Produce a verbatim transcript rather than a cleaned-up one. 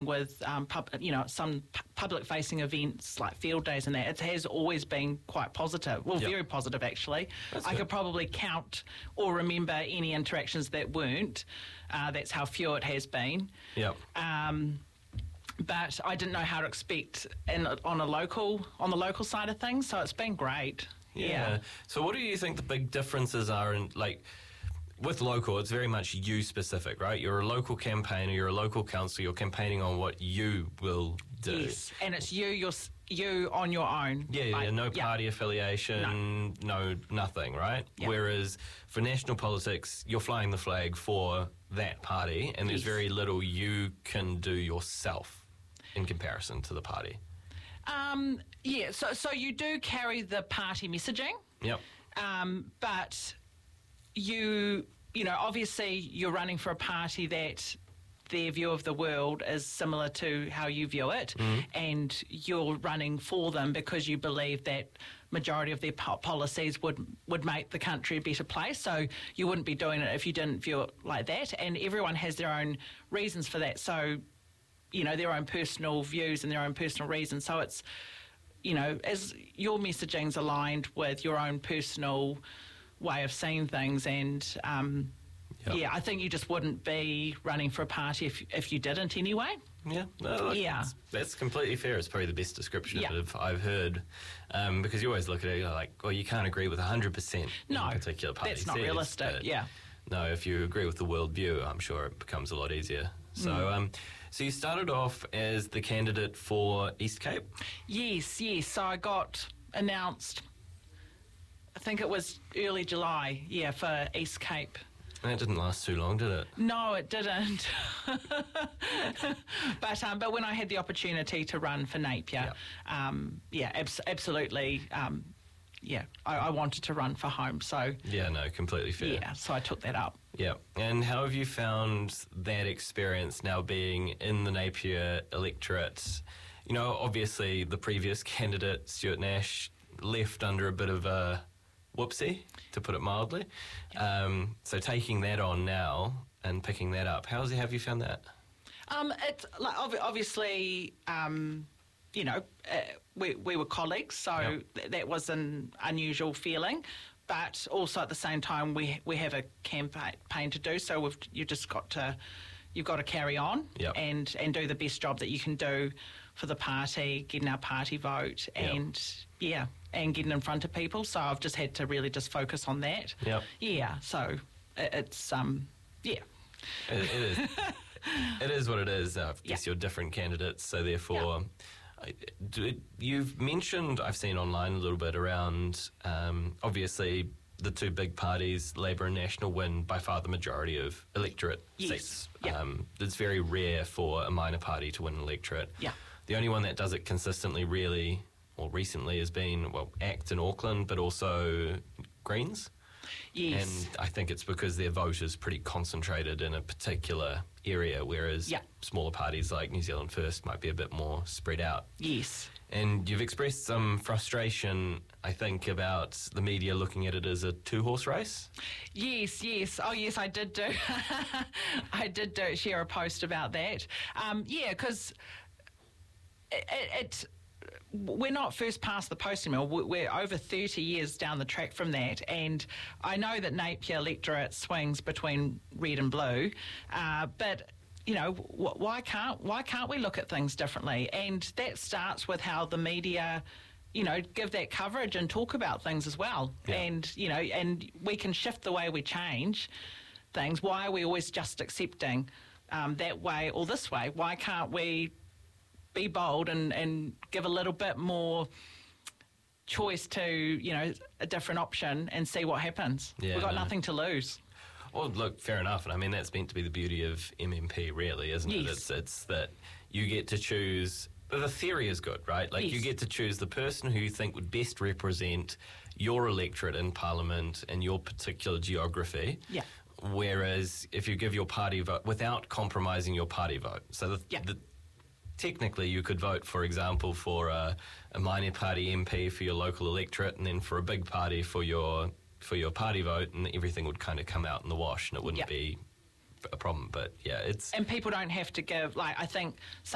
with, um, pub, you know, some p- public-facing events like field days and that, it has always been quite positive. Well, Yep. very positive, actually. That's I good. could probably count or remember any interactions that weren't. Uh, that's how few it has been. Yep. Um, but I didn't know how to expect in, on a local on the local side of things, so it's been great. Yeah. So what do you think the big differences are in, like, with local, it's very much you specific, right? You're a local campaigner, you're a local councillor, you're campaigning on what you will do. Yes, and it's you, you're, s- you on your own. Yeah, yeah, Like, no party affiliation, no. nothing, right? Yeah. Whereas for national politics, you're flying the flag for that party, and there's Yes. very little you can do yourself in comparison to the party. Um, yeah, so so you do carry the party messaging, Yep. um, but you you know obviously you're running for a party that their view of the world is similar to how you view it, and you're running for them because you believe that majority of their po- policies would would make the country a better place. So you wouldn't be doing it if you didn't view it like that. And everyone has their own reasons for that. So, you know, their own personal views and their own personal reasons. So it's, you know, as your messaging's aligned with your own personal way of seeing things, and um, Yep. yeah, I think you just wouldn't be running for a party if if you didn't anyway. Yeah, no, look, Yeah. That's, that's completely fair. It's probably the best description Yeah. of it I've heard. Um, because you always look at it, you're like, well, you can't agree with one hundred percent No, in a particular party that's not says, realistic, but yeah. No, if you agree with the worldview, I'm sure it becomes a lot easier. So, Mm. um, so you started off as the candidate for East Cape? Yes, yes. So I got announced, I think it was early July, yeah, for East Cape. That didn't last too long, did it? No, it didn't. but um, but when I had the opportunity to run for Napier, um, yeah, abs- absolutely, um, yeah, I, I wanted to run for home. So Yeah, no, completely fair. yeah, so I took that up. Yeah. And how have you found that experience now being in the Napier electorate? You know, obviously the previous candidate, Stuart Nash, left under a bit of a whoopsie, to put it mildly. Um, so taking that on now and picking that up, how's have you found that? Um, it's like ob- obviously, um, you know, uh, we we were colleagues, so Yep. th- that was an unusual feeling. But also at the same time, we we have a campaign to do, so we've you just got to you've got to carry on Yep. and and do the best job that you can do for the party, getting our party vote, Yep. and yeah, and getting in front of people. So I've just had to really just focus on that. Yep. Yeah. So it, it's um yeah. It, it is. It is what it is. Uh, I guess Yeah. you're different candidates, so therefore, I, do, you've mentioned, I've seen online a little bit around, um, obviously, the two big parties, Labour and National, win by far the majority of electorate Yes. seats. Yeah. Um, it's very rare for a minor party to win an electorate. Yeah. The only one that does it consistently, really, or recently, has been, well, ACT in Auckland, but also Greens. Yes. And I think it's because their vote is pretty concentrated in a particular area, whereas Yeah. smaller parties like New Zealand First might be a bit more spread out. Yes. And you've expressed some frustration, I think, about the media looking at it as a two-horse race. Yes, yes. Oh, yes, I did do. I did do, share a post about that. Um, yeah, because it, it, it, we're not first past the posting mill. We- We're over thirty years down the track from that. And I know that Napier electorate swings between red and blue, uh, but you know, wh- why can't why can't we look at things differently? And that starts with how the media, you know, give that coverage and talk about things as well. Yeah. And you know, and we can shift the way we change things. Why are we always just accepting um, that way or this way? Why can't we be bold and, and give a little bit more choice to, you know, a different option and see what happens? Yeah, We've got no. nothing to lose. Well, look, fair enough. And I mean, that's meant to be the beauty of M M P, really, isn't it? Yes. It's, it's that you get to choose. The theory is good, right? Like, you Yes. get to choose the person who you think would best represent your electorate in Parliament and your particular geography. Yeah. Whereas if you give your party vote without compromising your party vote. So the, Yeah. the technically you could vote, for example, for a, a minor party M P for your local electorate, and then for a big party for your for your party vote, and everything would kind of come out in the wash, and it wouldn't Yeah. be a problem. But yeah, it's And people don't have to give, like, I think some